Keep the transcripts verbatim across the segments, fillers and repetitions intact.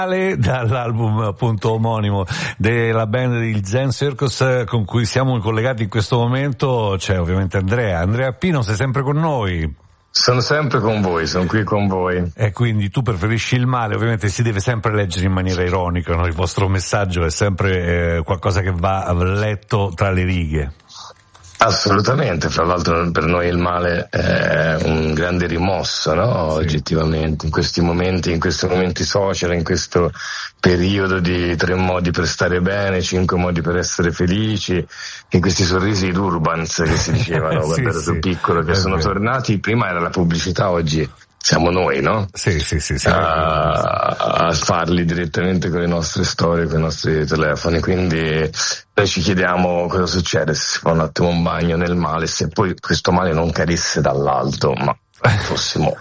Dall'album appunto omonimo della band di Zen Circus con cui siamo collegati in questo momento c'è ovviamente Andrea. Andrea Pino, sei sempre con noi? Sono sempre con voi, sono qui con voi. E quindi tu preferisci il male, ovviamente si deve sempre leggere in maniera ironica, no? Il vostro messaggio è sempre eh, qualcosa che va letto tra le righe. Assolutamente, fra l'altro per noi il male è un grande rimosso, no? Sì. Oggettivamente, in questi momenti, in questi momenti social, in questo periodo di tre modi per stare bene, cinque modi per essere felici, in questi sorrisi d'Urbans che si dicevano quando ero più piccolo, che sono tornati. Prima era la pubblicità, oggi siamo noi, no? Sì, sì, sì, sì. A, a farli direttamente con le nostre storie, con i nostri telefoni, quindi noi ci chiediamo cosa succede se si fa un attimo un bagno nel male, se poi questo male non cadesse dall'alto, ma fossimo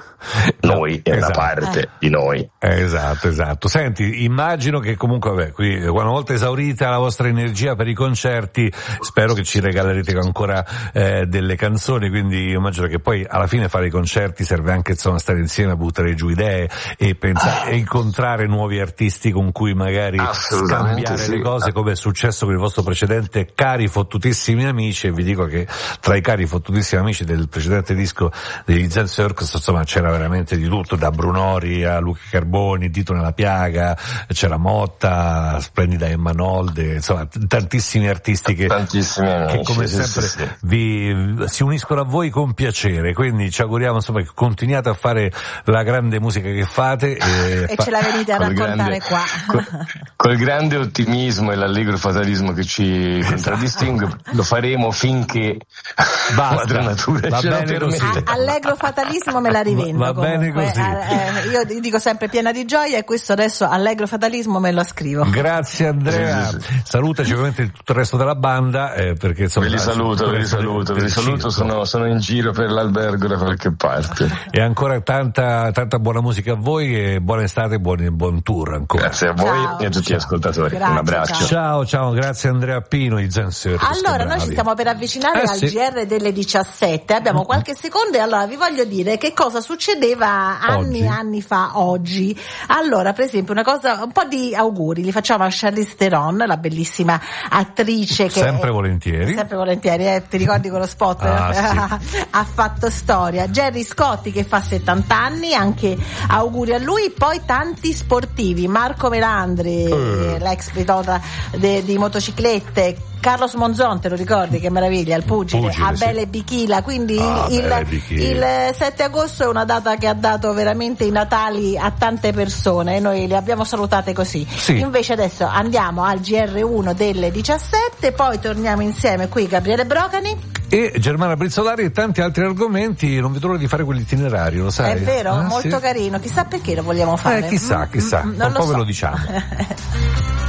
noi e esatto. Una parte di noi. Esatto, esatto. Senti, immagino che comunque, vabbè, qui una volta esaurita la vostra energia per i concerti, spero che ci regalerete ancora eh, delle canzoni, quindi immagino che poi alla fine fare i concerti serve anche insomma stare insieme, a buttare giù idee e pensare, ah. e incontrare nuovi artisti con cui magari scambiare sì. le cose, come è successo con il vostro precedente Cari Fottutissimi Amici, e vi dico che tra i Cari Fottutissimi Amici del precedente disco degli Zen Circus insomma c'era veramente di tutto, da Brunori a Luca Carboni, Dito nella piaga, c'era Motta, splendida Emma Nolde, insomma tantissimi artisti che, tantissimi amici, che come sì, sempre sì, sì. vi si uniscono a voi con piacere, quindi ci auguriamo insomma che continuate a fare la grande musica che fate e, e fa- ce la venite a raccontare grande, qua col, col grande ottimismo e l'allegro fatalismo che ci contraddistingue, lo faremo finché basta, la natura va ce bene lo così. A- allegro fatalismo me la rivendo, va bene così. Eh, io dico sempre piena di gioia, e questo adesso allegro fatalismo me lo scrivo. Grazie Andrea, sì, sì, sì. Salutaci ovviamente tutto il resto della banda, eh, perché insomma ve li saluto, ve li saluto, ve li saluto, sono, sono in giro per l'albergo da qualche parte. E ancora tanta tanta buona musica a voi e buona estate e buon, buon tour ancora. Grazie a voi ciao. E a tutti ciao. Gli ascoltatori. Grazie, un abbraccio. Ciao. ciao ciao, grazie Andrea Pino di Zen Circus. Allora noi ci stiamo per avvicinare eh, al sì. G R delle diciassette, abbiamo qualche secondo e allora vi voglio dire che cosa succedeva anni e anni fa oggi. Allora, per esempio, una cosa, un po' di auguri li facciamo a Charlize Theron, la bellissima attrice che sempre è, volentieri sempre volentieri eh, ti ricordi quello spot? Ah, sì. Ha fatto storia. Gerry Scotti che fa settanta anni, anche auguri a lui. Poi tanti sportivi, Marco Melandri, uh. l'ex pilota de, di motociclette, Carlos Monzon, te lo ricordi, che meraviglia, il pugile, pugile Abele sì. Bichila, quindi ah, il, il, il sette agosto è una data che ha dato veramente i natali a tante persone e noi le abbiamo salutate così. Sì. Invece adesso andiamo al G R uno delle diciassette, poi torniamo insieme qui Gabriele Brocani e Germana Brizzolari e tanti altri argomenti. Non vedo l'ora di fare quell'itinerario, lo sai? È vero, ah, molto sì. carino, chissà perché lo vogliamo fare. Eh, chissà, chissà, mm, un po' so. ve lo diciamo.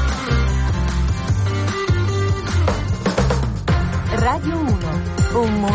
Radio uno, un